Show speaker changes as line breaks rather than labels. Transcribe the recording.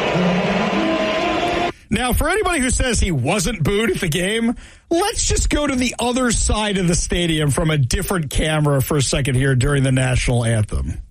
Now, for anybody who says he wasn't booed at the game, let's just go to the other side of the stadium from a different camera for a second here during the national anthem.